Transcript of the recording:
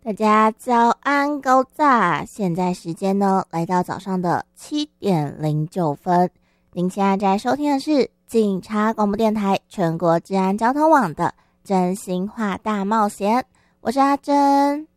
大家早安，高早！现在时间呢，来到早上的7:09。您现在在收听的是警察广播电台全国治安交通网的真心话大冒险，我是阿珍。